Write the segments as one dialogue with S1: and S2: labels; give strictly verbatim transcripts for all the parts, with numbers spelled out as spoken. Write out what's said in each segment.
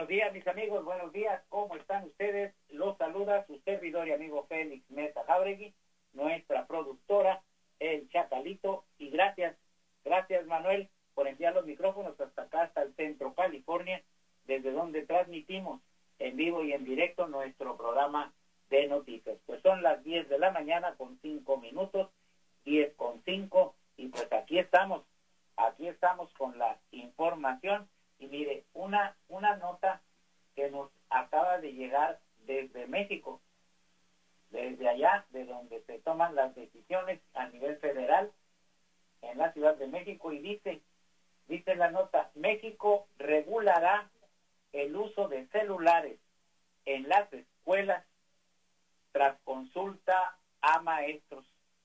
S1: días, mis amigos, buenos días. ¿Cómo están ustedes? Los saluda su servidor y amigo Félix Mesa Jáuregui, nuestra productora, el Chacalito. Y gracias, gracias Manuel, por enviar los micrófonos hasta acá, hasta el centro California, desde donde transmitimos en vivo y en directo nuestro programa de noticias. Pues son las diez de la mañana con cinco minutos, diez con cinco, y pues aquí estamos, aquí estamos con la información. Y mire, una, una nota que nos acaba de llegar desde México, desde allá, de donde se toman las decisiones a nivel federal, en la Ciudad de México, y dice, dice la nota, México regulará el uso de celulares en las escuelas tras consulta a maestros.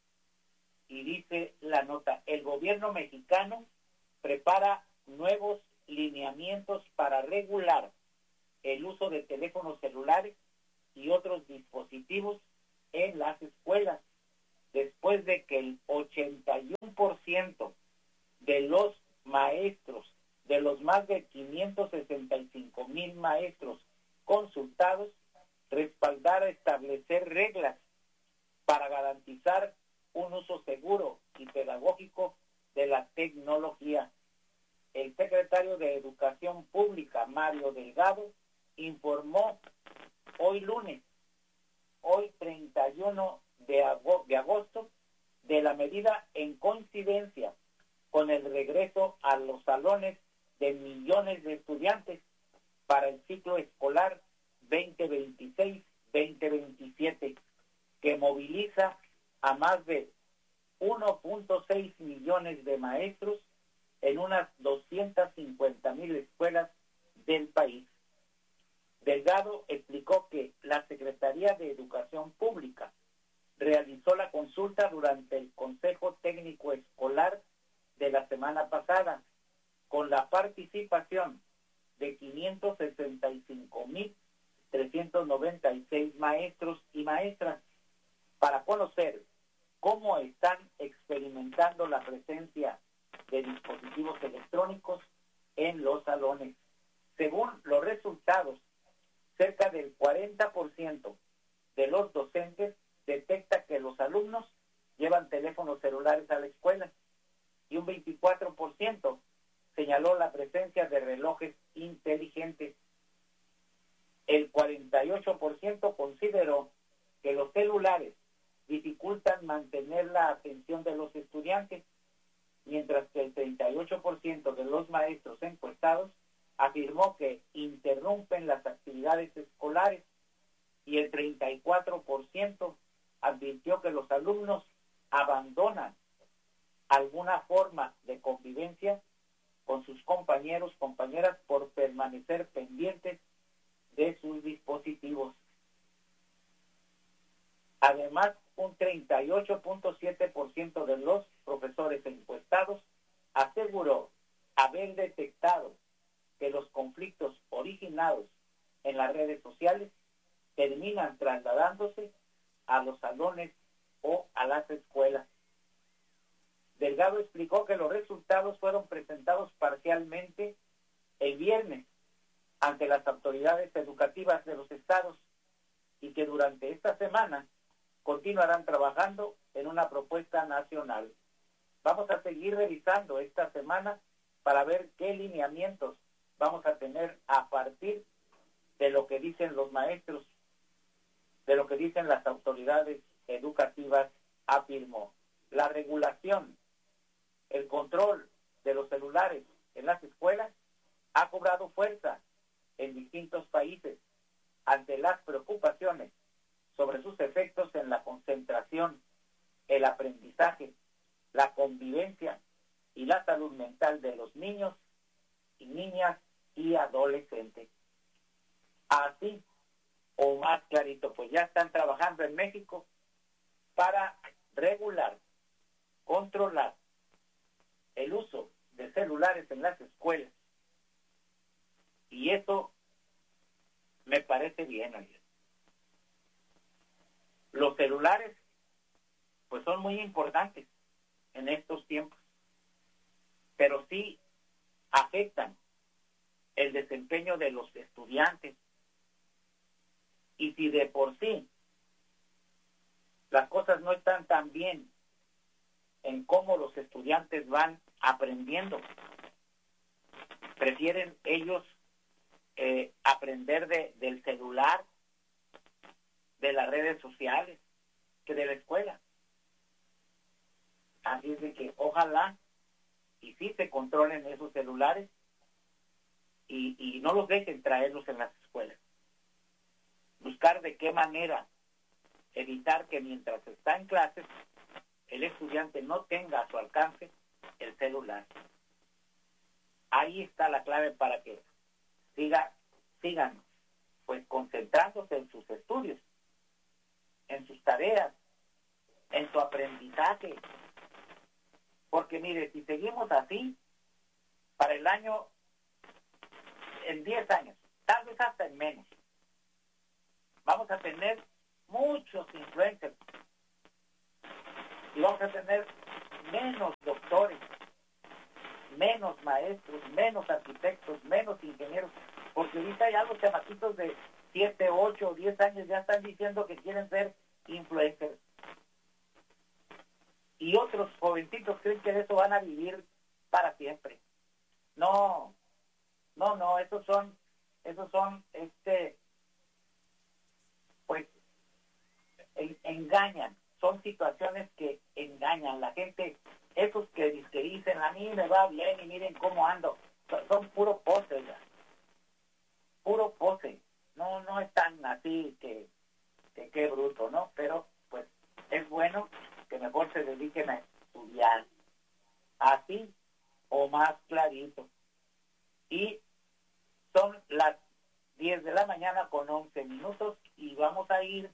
S1: Y dice la nota, el gobierno mexicano prepara nuevos lineamientos para regular el uso de teléfonos celulares y otros dispositivos en las escuelas, después de que el ochenta y uno por ciento de los maestros, de los más de quinientos sesenta y cinco mil maestros consultados, respaldara establecer reglas para garantizar un uso seguro y pedagógico de la tecnología. El secretario de Educación Pública, Mario Delgado, informó hoy lunes, hoy treinta y uno de agosto, de la medida en coincidencia con el regreso a los salones de millones de estudiantes para el ciclo escolar veinte veintiséis veinte veintisiete, que moviliza a más de uno punto seis millones de maestros en unas doscientas cincuenta mil escuelas del país. Delgado explicó que la Secretaría de Educación Pública realizó la consulta durante el Consejo Técnico Escolar de la semana pasada, con la participación de quinientos sesenta y cinco mil trescientos noventa y seis maestros y maestras, para conocer cómo están experimentando la presencia de dispositivos electrónicos en los salones. Según los resultados, cerca del cuarenta por ciento de los docentes detecta que los alumnos llevan teléfonos celulares a la escuela, y un veinticuatro por ciento señaló la presencia de relojes inteligentes. El cuarenta y ocho por ciento consideró que los celulares dificultan mantener la atención de los estudiantes, mientras que el treinta y ocho por ciento de los maestros encuestados afirmó que interrumpen las actividades escolares, y el treinta y cuatro por ciento advirtió que los alumnos abandonan alguna forma de convivencia con sus compañeros, compañeras, por permanecer pendientes de sus dispositivos. Además, un treinta y ocho punto siete por ciento de los profesores encuestados aseguró haber detectado que los conflictos originados en las redes sociales terminan trasladándose a los salones o a las escuelas. Delgado explicó que los resultados fueron presentados parcialmente el viernes ante las autoridades educativas de los estados, y que durante esta semana continuarán trabajando en una propuesta nacional. Vamos a seguir revisando esta semana para ver qué lineamientos vamos a tener a partir de lo que dicen los maestros, de lo que dicen las autoridades educativas, afirmó. La regulación, el control de los celulares en las escuelas ha cobrado fuerza en distintos países ante las preocupaciones sobre sus efectos en la concentración, el aprendizaje, la convivencia y la salud mental de los niños y niñas y adolescentes. Así, o más clarito, pues ya están trabajando en México para regular, controlar el uso de celulares en las escuelas. Y eso me parece bien, oye. Los celulares pues son muy importantes en estos tiempos, pero sí afectan el desempeño de los estudiantes. Y si de por sí las cosas no están tan bien en cómo los estudiantes van aprendiendo, prefieren ellos eh, aprender de, del celular, de las redes sociales, que de la escuela. Así es de que ojalá y sí se controlen esos celulares y, y no los dejen traerlos en las escuelas. Buscar de qué manera evitar que mientras está en clases el estudiante no tenga a su alcance el celular. Ahí está la clave para que siga, sigan pues concentrándose en sus estudios, en sus tareas, en su aprendizaje. Porque mire, si seguimos así, para el año, en diez años, tal vez hasta en menos, vamos a tener muchos influencers y vamos a tener menos doctores, menos maestros, menos arquitectos, menos ingenieros, porque ahorita ya los chamaquitos de siete, ocho o diez años ya están diciendo que quieren ser influencers. Y otros jovencitos creen que de eso van a vivir para siempre. No, no, no, esos son, esos son, este, pues, en, engañan, son situaciones que engañan. La gente, esos que, que dicen, a mí me va bien y miren cómo ando, son, son puro pose, ya. Puro pose. No, no están así que, que qué bruto, ¿no? Pero, pues, es bueno que mejor se dediquen a estudiar. Así o más clarito. Y son las diez de la mañana con once minutos y vamos a ir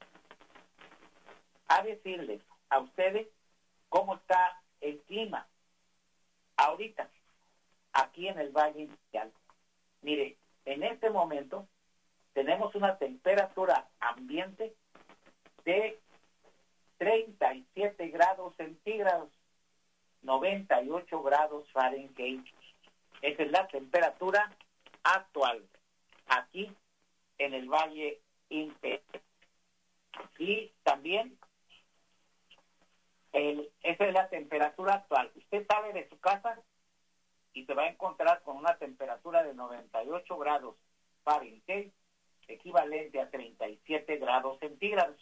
S1: a decirles a ustedes cómo está el clima ahorita aquí en el Valle Industrial. Mire, en este momento tenemos una temperatura ambiente de treinta y siete grados centígrados, noventa y ocho grados Fahrenheit. Esa es la temperatura actual aquí en el Valle Industrial. Y también el, esa es la temperatura actual. Usted sale de su casa y se va a encontrar con una temperatura de noventa y ocho grados Fahrenheit, equivalente a treinta y siete grados centígrados.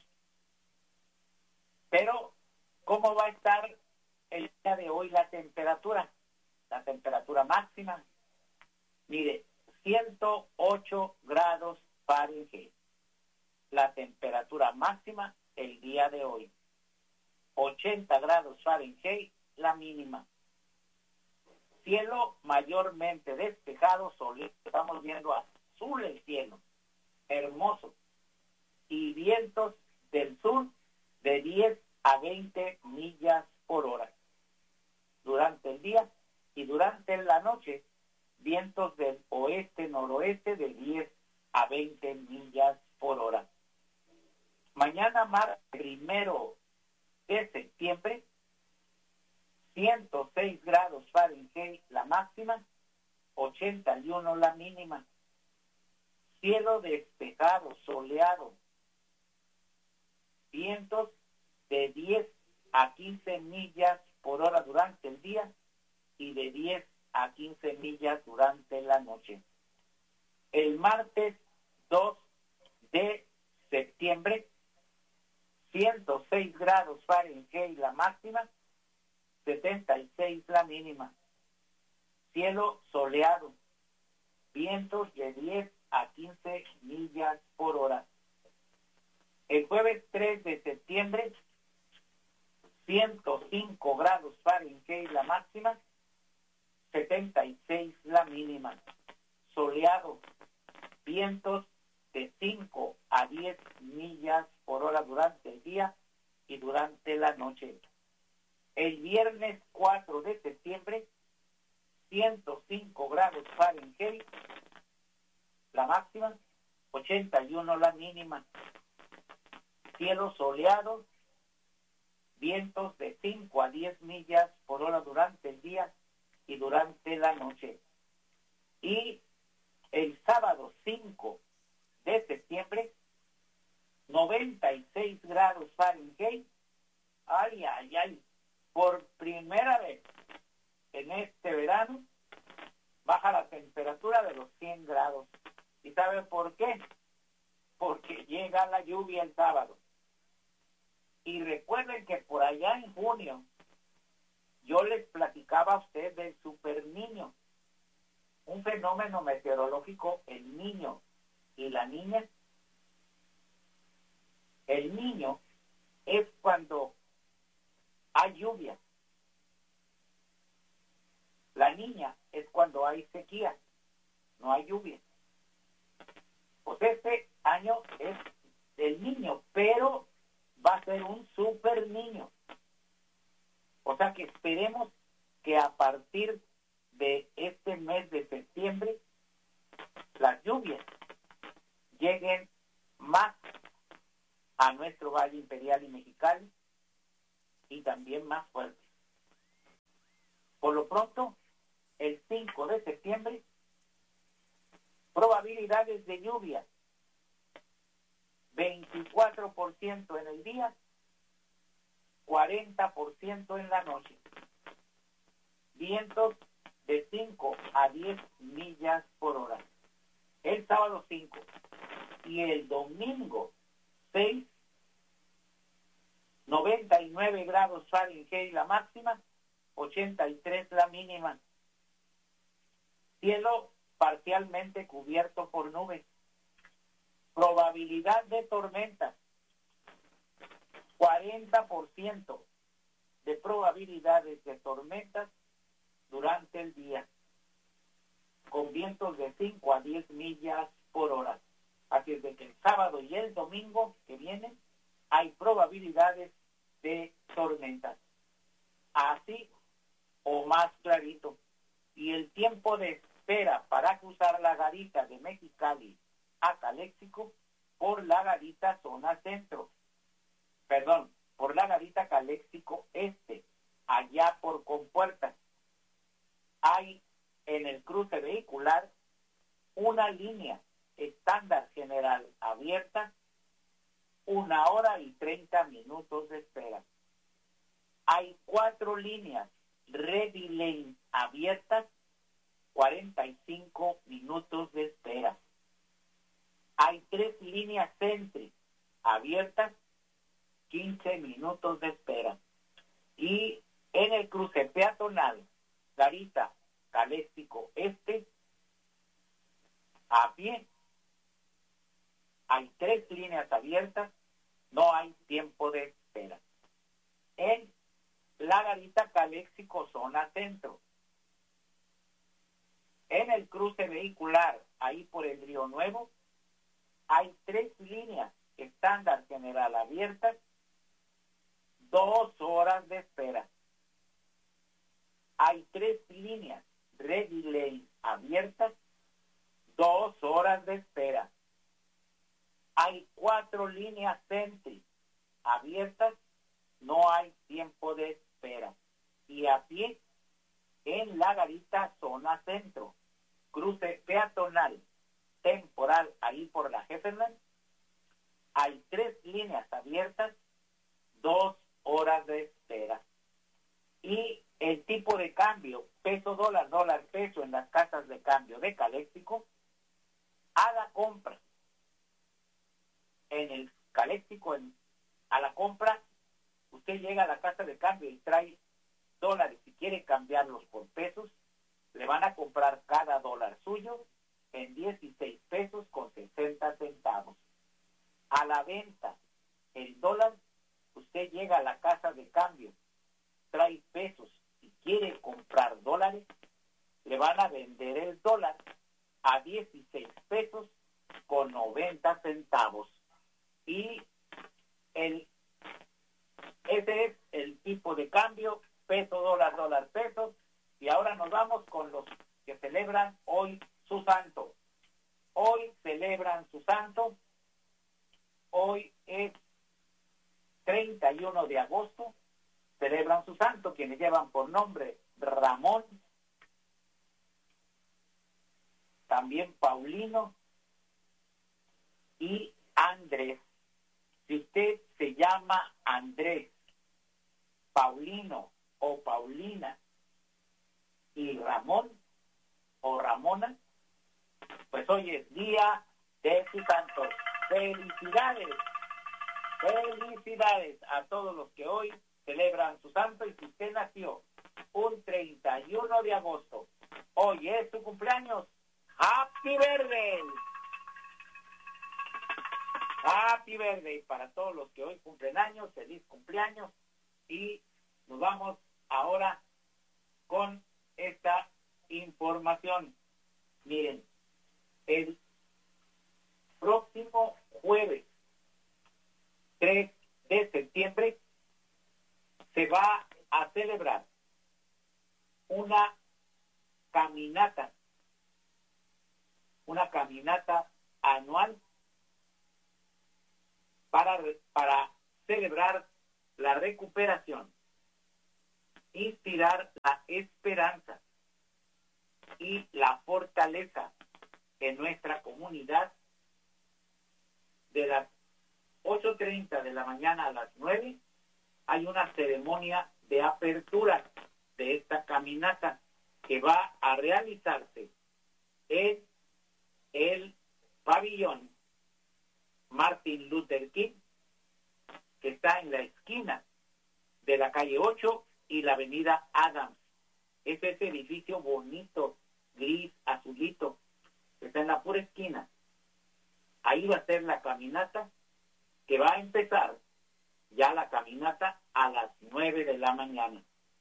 S1: Pero, ¿cómo va a estar el día de hoy la temperatura? La temperatura máxima, mire, ciento ocho grados Fahrenheit. La temperatura máxima el día de hoy. ochenta grados Fahrenheit la mínima. Cielo mayormente despejado, soleado. Estamos viendo azul el cielo. Hermoso. Y vientos del sur de diez a veinte millas por hora. Durante el día y durante la noche, vientos del oeste-noroeste de diez a veinte millas por hora. Mañana, martes primero de septiembre, ciento seis grados Fahrenheit la máxima, ochenta y uno la mínima. Cielo despejado, soleado. Vientos de diez a quince millas por hora durante el día y de diez a quince millas durante la noche. El martes dos de septiembre, ciento seis grados Fahrenheit la máxima, setenta y seis la mínima. Cielo soleado. Vientos de diez a quince millas por hora. El jueves tres de septiembre, ciento cinco grados Fahrenheit la máxima, setenta y seis la mínima. Soleado. Vientos de cinco a diez millas por hora durante el día y durante la noche. El viernes cuatro de septiembre, ciento cinco grados Fahrenheit la máxima, ochenta y uno la mínima. Cielo soleado, vientos de cinco a diez millas por hora durante el día y durante la noche. Y sábado cinco de septiembre, noventa y seis grados Fahrenheit. Ay, ay, ay. Por primera vez en este verano baja la temperatura de los cien grados. ¿Y saben por qué? Porque llega la lluvia el sábado. Y recuerden que por allá en junio yo les platicaba a ustedes del super niño, un fenómeno meteorológico, el niño y la niña. El niño es cuando hay lluvia. La niña es cuando hay sequía, no hay lluvia. Pues este año es el niño, pero va a ser un super niño. O sea que esperemos que a partir de este mes de septiembre las lluvias lleguen más a nuestro Valle Imperial y Mexicali y también más fuertes. Por lo pronto, el cinco de septiembre, probabilidades de lluvia, veinticuatro por ciento en el día, cuarenta por ciento en la noche. Vientos de cinco a diez millas por hora. El sábado cinco y el domingo seis, noventa y nueve grados Fahrenheit la máxima, ochenta y tres la mínima. Cielo parcialmente cubierto por nubes. Probabilidad de tormentas, cuarenta por ciento de probabilidades de tormentas durante el día, con vientos de cinco a diez millas por hora. Así es de que el sábado y el domingo que vienen hay probabilidades de tormentas. Así o más clarito. Y el tiempo de espera para cruzar la garita de Mexicali a Caléxico por la garita zona centro. Perdón, por la garita Caléxico este, allá por Compuertas. Hay en el cruce vehicular una línea estándar general abierta, una hora y treinta minutos de espera. Hay cuatro líneas Ready Lane abiertas, cuarenta y cinco minutos de espera. Hay tres líneas Sentry abiertas, quince minutos de espera. Y en el cruce peatonal Garita Caléxico Este, a pie, hay tres líneas abiertas, no hay tiempo de espera. En la Garita Caléxico zona centro, en el cruce vehicular, ahí por el Río Nuevo, hay tres líneas estándar general abiertas, dos horas de espera. Hay tres líneas Ready Lane abiertas, dos horas de espera. Hay cuatro líneas Sentry abiertas, no hay tiempo de espera. Y a pie, en la Garita zona centro, cruce peatonal temporal ahí por la Heffernan, hay tres líneas abiertas, dos horas de espera. Y el tipo de cambio, peso dólar, dólar peso en las casas de cambio de Caléxico, a la compra, en el Caléxico, en, a la compra, usted llega a la casa de cambio y trae dólares y quiere cambiarlos por pesos, le van a comprar cada dólar suyo en dieciséis pesos con sesenta centavos. A la venta, el dólar, usted llega a la casa de cambio, trae pesos y quiere comprar dólares, le van a vender el dólar a dieciséis pesos con noventa centavos. Y el ese es el tipo de cambio, peso, dólar, dólar, peso. Y ahora nos vamos con los que celebran hoy su santo. Hoy celebran su santo. Hoy es treinta y uno de agosto. Celebran su santo quienes llevan por nombre Ramón, también Paulino y Andrés. Si usted se llama Andrés, Paulino o Paulina y Ramón o Ramona, pues hoy es día de su santo. ¡Felicidades! ¡Felicidades a todos los que hoy celebran su santo! Y si usted nació un treinta y uno de agosto, hoy es su cumpleaños, ¡Happy Birthday! ¡Happy Birthday! Para todos los que hoy cumplen años, feliz cumpleaños. Y nos vamos ahora con esta información. Miren, el próximo jueves tres de septiembre se va a celebrar una caminata, una caminata anual para, para celebrar la recuperación, inspirar la esperanza y la fortaleza en nuestra comunidad. De las ocho treinta de la mañana a las nueve hay una ceremonia de apertura de esta caminata que va a realizarse en el pabellón Martin Luther King, que está en la esquina de la calle ocho y la avenida Adams. Es ese edificio bonito, gris, azulito, que está en la pura esquina. Ahí va a ser la caminata, que va a empezar ya la caminata a las nueve de la mañana.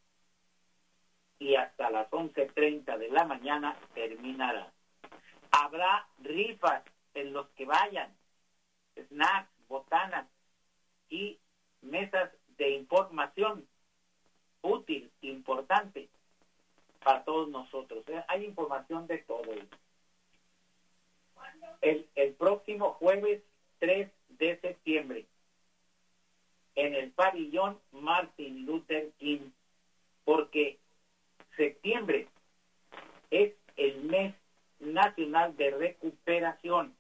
S1: Y hasta las once treinta de la mañana terminará. Habrá rifas en los que vayan, snacks, botanas y mesas de información útil, importante para todos nosotros. Hay información de todo. El, el próximo jueves tres de septiembre en el pabellón Martin Luther King, porque septiembre es el mes nacional de recuperación.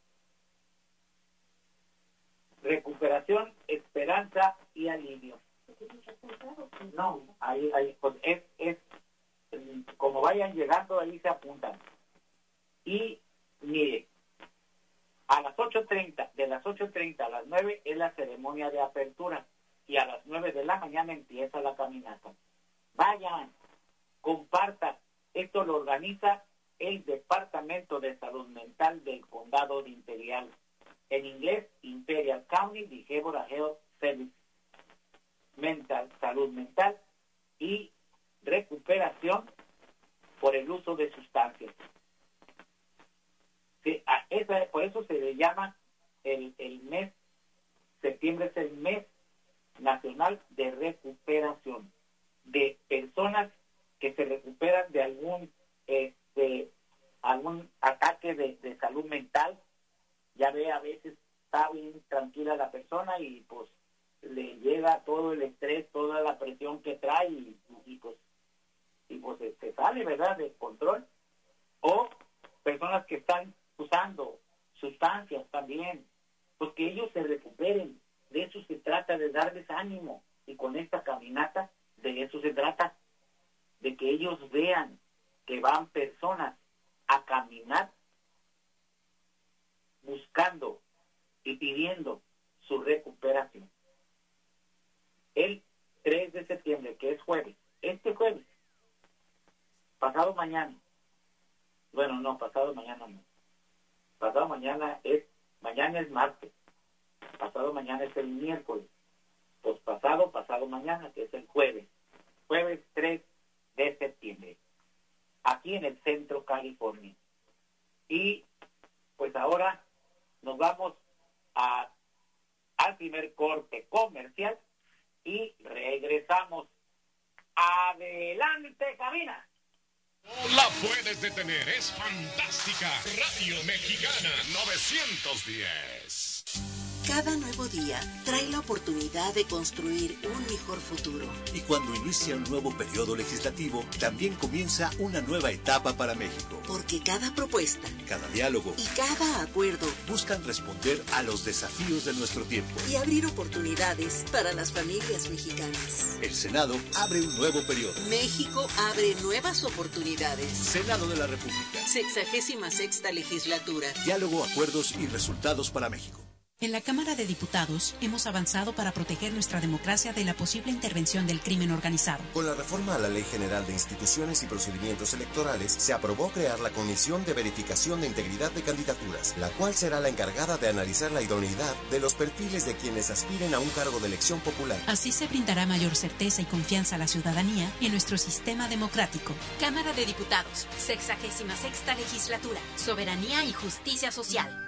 S1: Recuperación, esperanza y alivio. No, ahí, ahí pues es, es como vayan llegando, ahí se apuntan. Y mire, a las ocho treinta, de las ocho treinta a las nueve es la ceremonia de apertura y a las nueve de la mañana empieza la caminata. Vayan, compartan. Esto lo organiza el Departamento de Salud Mental del Condado de Imperial. En inglés, Imperial County Behavioral Health Service. Mental, salud mental y recuperación por el uso de sustancias. Sí, a esa, por eso se le llama el, el mes, septiembre es el mes nacional de recuperación, de personas que se recuperan de algún este algún ataque de, de salud mental. Ya ve, a veces está bien tranquila la persona y pues le llega todo el estrés, toda la presión que trae y, y pues y pues se sale, ¿verdad?, de control. O personas que están usando sustancias también, pues que ellos se recuperen. De eso se trata, de darles ánimo. Y con esta caminata, de eso se trata, de que ellos vean que van personas a caminar buscando y pidiendo su recuperación. El tres de septiembre, que es jueves, este jueves, pasado mañana, bueno, no, pasado mañana no, pasado mañana es, mañana es martes, pasado mañana es el miércoles, pues pasado, pasado mañana, que es el jueves, jueves tres de septiembre, aquí en el centro California. Y pues ahora nos vamos a, al primer corte comercial y regresamos. ¡Adelante, cabina!
S2: No la puedes detener, es fantástica. Radio Mexicana novecientos diez.
S3: Cada nuevo día trae la oportunidad de construir un mejor futuro.
S4: Y cuando inicia un nuevo periodo legislativo, también comienza una nueva etapa para México.
S3: Porque cada propuesta,
S4: cada diálogo
S3: y cada acuerdo
S4: buscan responder a los desafíos de nuestro tiempo
S3: y abrir oportunidades para las familias mexicanas.
S4: El Senado abre un nuevo periodo.
S3: México abre nuevas oportunidades.
S4: Senado de la República.
S3: Sexagésima sexta legislatura.
S4: Diálogo, acuerdos y resultados para México.
S5: En la Cámara de Diputados hemos avanzado para proteger nuestra democracia de la posible intervención del crimen organizado.
S6: Con la reforma a la Ley General de Instituciones y Procedimientos Electorales, se aprobó crear la Comisión de Verificación de Integridad de Candidaturas, la cual será la encargada de analizar la idoneidad de los perfiles de quienes aspiren a un cargo de elección popular.
S5: Así se brindará mayor certeza y confianza a la ciudadanía en nuestro sistema democrático.
S7: Cámara de Diputados, sexagésima sexta legislatura, Soberanía y Justicia Social.